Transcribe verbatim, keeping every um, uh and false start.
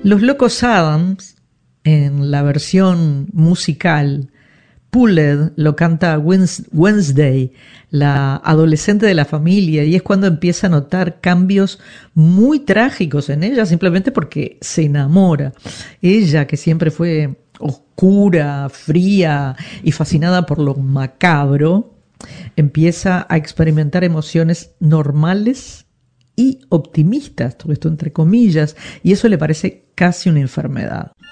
Los Locos Adams, en la versión musical, Pulled lo canta Wednesday, la adolescente de la familia, y es cuando empieza a notar cambios muy trágicos en ella, simplemente porque se enamora. Ella, que siempre fue oscura, fría y fascinada por lo macabro, empieza a experimentar emociones normales y optimistas, todo esto entre comillas, y eso le parece casi una enfermedad.